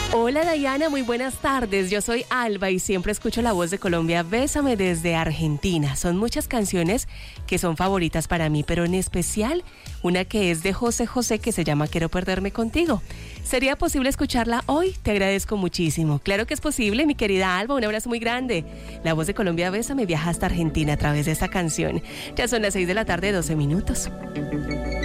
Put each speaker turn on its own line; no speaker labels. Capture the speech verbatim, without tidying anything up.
Hola Dayana, muy buenas tardes. Yo soy Alba y siempre escucho la voz de Colombia Bésame desde Argentina. Son muchas canciones que son favoritas para mí, pero en especial una que es de José José que se llama Quiero perderme contigo. ¿Sería posible escucharla hoy? Te agradezco muchísimo. Claro que es posible, mi querida Alba, un abrazo muy grande. La voz de Colombia Bésame viaja hasta Argentina a través de esta canción. Ya son las seis de la tarde, doce minutos.